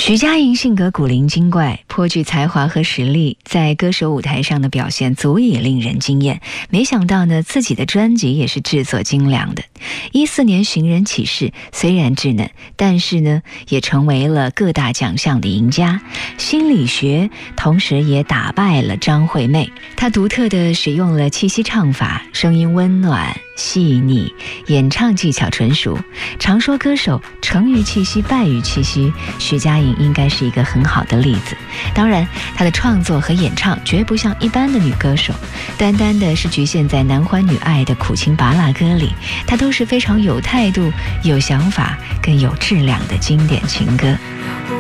徐佳莹性格古灵精怪，颇具才华和实力，在歌手舞台上的表现足以令人惊艳。没想到呢，自己的专辑也是制作精良的。14年寻人启事虽然稚嫩，但是呢，也成为了各大奖项的赢家。心理学同时也打败了张惠妹，她独特的使用了气息唱法，声音温暖细腻，演唱技巧纯熟。常说歌手成于气息败于气息，徐佳莹应该是一个很好的例子。当然，她的创作和演唱绝不像一般的女歌手，单单的是局限在男欢女爱的苦情拔辣歌里，她都是非常有态度、有想法跟有质量的经典情歌。